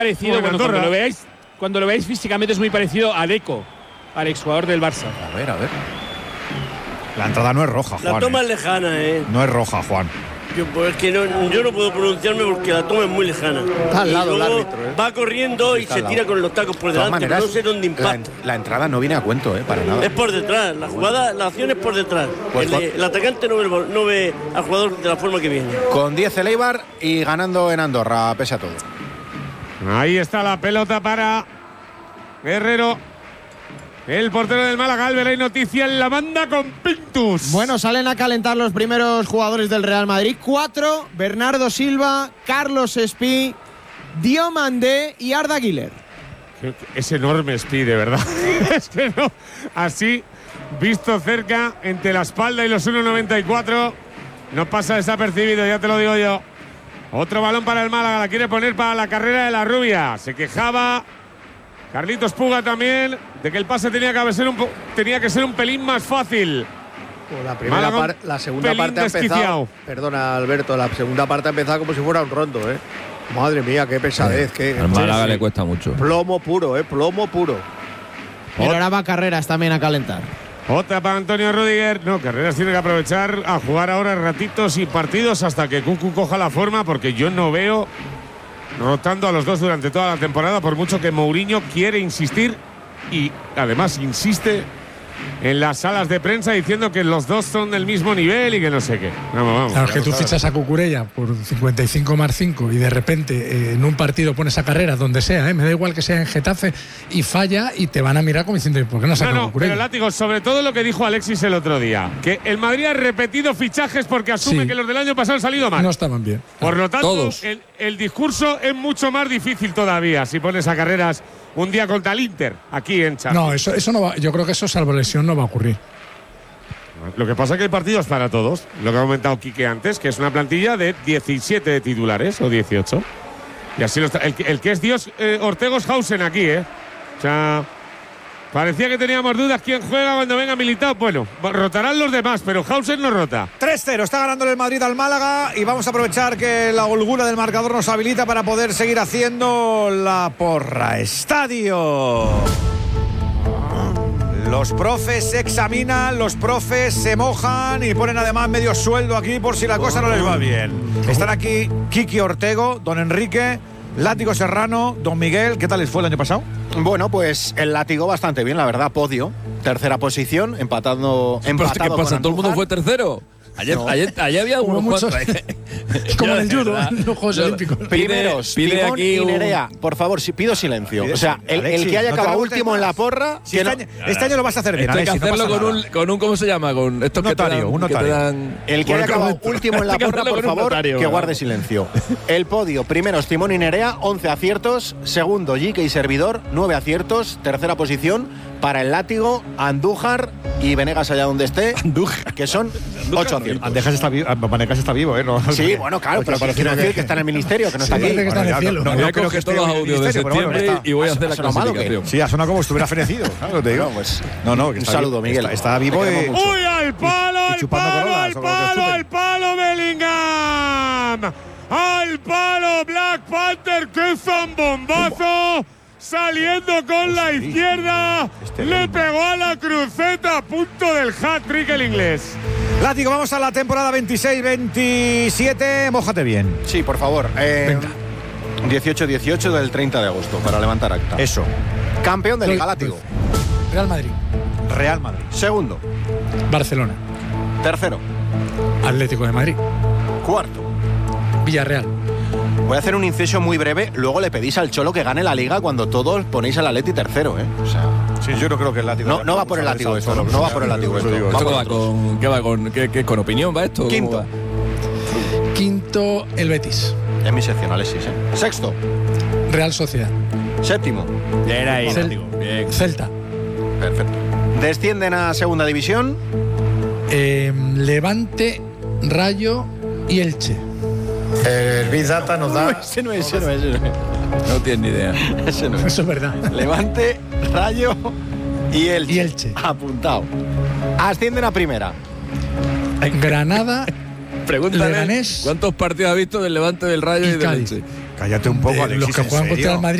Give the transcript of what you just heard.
Parecido, cuando lo veáis físicamente es muy parecido a Deco, al exjugador del Barça. A ver. La entrada no es roja, Juan. La toma es lejana, No es roja, Juan. Yo no puedo pronunciarme porque la toma es muy lejana. Está al lado el árbitro, Va corriendo y se tira con los tacos por delante, maneras, pero no sé dónde impacta. La entrada no viene a cuento, para nada. Es por detrás, la acción es por detrás. Pues el atacante no ve al jugador de la forma que viene. Con 10 el Eibar y ganando en Andorra, pese a todo. Ahí está la pelota para Guerrero. El portero del Málaga, Albert, hay noticia en la banda con Pintus. Bueno, salen a calentar los primeros jugadores del Real Madrid. 4, Bernardo Silva, Carlos Espí, Diomandé y Arda Güler. Es enorme Espí, de verdad. Es que no. Así, visto cerca, entre la espalda y los 1,94, no pasa desapercibido, ya te lo digo yo. Otro balón para el Málaga, la quiere poner para la carrera de la rubia. Se quejaba Carlitos Puga también de que el pase tenía que ser un pelín más fácil. La segunda parte ha empezado. Perdona, Alberto, la segunda parte ha empezado como si fuera un rondo, Madre mía, qué pesadez. Al Málaga le cuesta mucho. Plomo puro, plomo puro. Pero ahora va Carreras también a calentar. Otra para Antonio Rüdiger. No, Carreras tiene que aprovechar a jugar ahora ratitos y partidos hasta que Cucu coja la forma, porque yo no veo rotando a los dos durante toda la temporada, por mucho que Mourinho quiere insistir y además insiste en las salas de prensa diciendo que los dos son del mismo nivel y que no sé qué. Vamos. Claro, es que tú fichas a Cucurella por 55 más 5 y de repente en un partido pones a Carreras donde sea, me da igual que sea en Getafe, y falla y te van a mirar como diciendo ¿por qué no saca Cucurella? Pero Látigo, sobre todo lo que dijo Alexis el otro día, que el Madrid ha repetido fichajes porque asume que los del año pasado han salido mal. No estaban bien. Por lo tanto, todos. El discurso es mucho más difícil todavía si pones a Carreras un día contra el Inter, aquí en Champions. No, eso no va. Yo creo que eso, salvo lesión, no va a ocurrir. Lo que pasa es que hay partidos para todos. Lo que ha comentado Quique antes, que es una plantilla de 17 titulares o 18. Y así el que es Dios, Ortegos-Hausen aquí, O sea, parecía que teníamos dudas quién juega cuando venga Militao. Bueno, rotarán los demás, pero Hausen no rota. 3-0, está ganando el Madrid al Málaga y vamos a aprovechar que la holgura del marcador nos habilita para poder seguir haciendo la porra. Estadio. Los profes se examinan, los profes se mojan y ponen además medio sueldo aquí por si la cosa no les va bien. Están aquí Kiki Ortego, don Enrique, Látigo Serrano, don Miguel. ¿Qué tal les fue el año pasado? Bueno, pues el Látigo bastante bien, la verdad. Podio, tercera posición, empatado. ¿Qué pasa? ¿Todo el mundo fue tercero? Ayer había muchos. Como en el judo, en los Juegos Olímpicos. Primeros, pide aquí y Nerea, por favor, pido silencio. O sea, el que haya acabado último en la porra. Si este año lo vas a hacer bien, hay que Alexis, hacerlo no con un ¿cómo se llama? Con estos un notario. El que haya acabado último en la porra, por favor, que guarde silencio. El podio, primeros, Timón y Nerea, 11 aciertos. Segundo, Jique y Servidor, 9 aciertos. Tercera posición para el Látigo, Andújar y Venegas allá donde esté, que son 8 aciertos. Venegas está vivo, ¿no? Sí, bueno, claro, pero quiero decir que está en el ministerio, que no está aquí. Que está en el cielo. No, yo creo que todos los audios de septiembre y voy a hacer la clasificación. Sí, ha sonado como si estuviera fenecido. Claro, te digo. Pues, un saludo, Miguel. Está vivo y… ¡Uy, al palo, al palo, Bellingham! ¡Al palo, Black Panther! ¡Qué zambombazo! Saliendo con la izquierda, le pegó a la cruceta a punto del hat-trick el inglés. Látigo, vamos a la temporada 26-27. Mójate bien. Sí, por favor. 18-18 del 30 de agosto, para levantar acta. Eso. Campeón del Liga, Látigo. Real Madrid. Segundo. Barcelona. Tercero. Atlético de Madrid. Cuarto. Villarreal. Voy a hacer un inciso muy breve. Luego le pedís al Cholo que gane la Liga cuando todos ponéis al Atleti tercero, O sea, sí, yo no creo que el Látigo… No va por el Látigo esto, no va por el Látigo esto. ¿Qué con opinión va esto? Quinto. Quinto, el Betis. Es mi sección, Alexis, Sexto. Real Sociedad. Séptimo. Era ahí, Látigo. Bien. Celta. Perfecto. Descienden a segunda división. Levante, Rayo y Elche. El Big Data nos da… Ese no es. No tienes ni idea. Ese no es. Eso es verdad. Levante, Rayo y Elche. Y Elche. Apuntado. Ascienden a primera. Granada. Pregúntale Leganés, cuántos partidos ha visto del Levante, del Rayo y del Cádiz. Elche. Cállate un poco, Alexis, los que juegan contra el Madrid